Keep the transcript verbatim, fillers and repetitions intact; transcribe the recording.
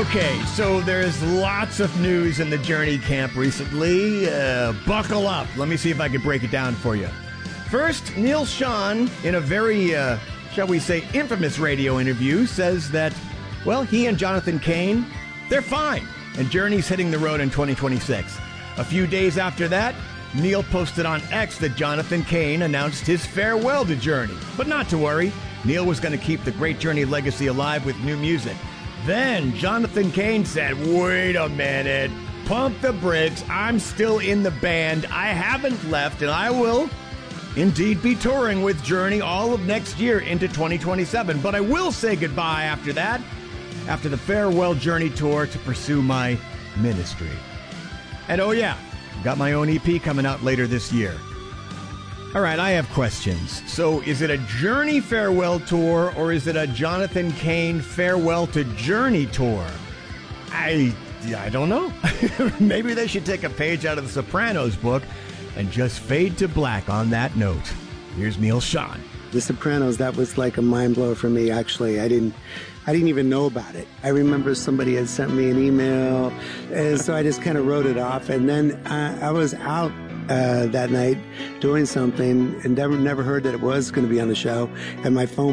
Okay, so there's lots of news in the Journey camp recently. Uh, buckle up. Let me see if I can break it down for you. First, Neil Schon, in a very, uh, shall we say, infamous radio interview, says that, well, he and Jonathan Cain, they're fine, and Journey's hitting the road in twenty twenty-six. A few days after that, Neil posted on X that Jonathan Cain announced his farewell to Journey. But not to worry, Neil was going to keep the great Journey legacy alive with new music. Then Jonathan Cain said, wait a minute, pump the brakes, I'm still in the band, I haven't left, and I will indeed be touring with Journey all of next year into twenty twenty-seven. But I will say goodbye after that, after the farewell Journey tour, to pursue my ministry. And oh yeah, got my own E P coming out later this year. All right, I have questions. So is it a Journey farewell tour, or is it a Jonathan Cain farewell to Journey tour? I I don't know. Maybe they should take a page out of the Sopranos book and just fade to black on that note. Here's Neil Schon. The Sopranos, that was like a mind blower for me, actually. I didn't I didn't even know about it. I remember somebody had sent me an email, and so I just kind of wrote it off. And then I, I was out uh, that night doing something and never, never heard that it was going to be on the show, and my phone